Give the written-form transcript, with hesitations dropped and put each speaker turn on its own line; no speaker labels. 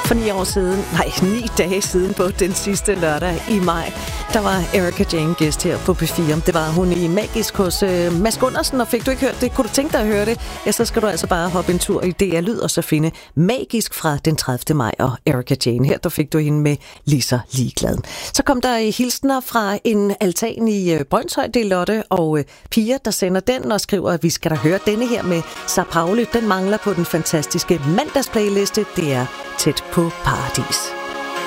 For 9 dage siden på den sidste lørdag i maj, der var Erika Jane gæst her på P4. Det var hun i Magisk hos Mads Gundersen, og fik du ikke hørt det, kunne du tænke dig at høre det, ja, så skal du altså bare hoppe en tur i DR Lyd og så finde Magisk fra den 30. maj og Erika Jane. Her der fik du hende med Lige så ligeglad. Så kom der hilsner fra en altan i Brønshøj, det er Lotte og Pia, der sender den og skriver, at vi skal da høre denne her med Sar Pauli. Den mangler på den fantastiske mandagsplayliste. Det er Tæt på Paradis.